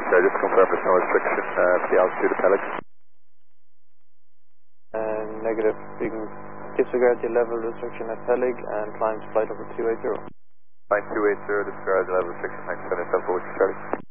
sir, just confirm there's no restriction for the altitude of Peleg. Negative. You can disregard the level restriction at Peleg and climb to flight level 280. Flight 280, disregard the level restriction, 977 for Charlie.